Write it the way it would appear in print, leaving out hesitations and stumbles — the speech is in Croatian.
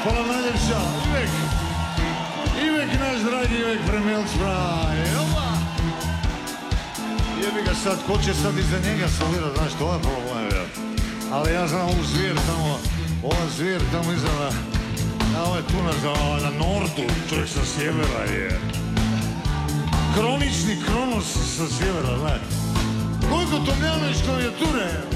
Hvala najljepša, Ivek naš dragi Ivek Premelc pravi, opa! Jebi ga sad, ko će sad iza njega solirat, znaš, to je problem, ja. Ali ja znam ovu zvijer tamo, ova zvijer tamo iza ovaj tu na nordu, čovjek sa sjevera je. Kronični Kronos sa sjevera, znaš. Gojko Tomljanović klavijature,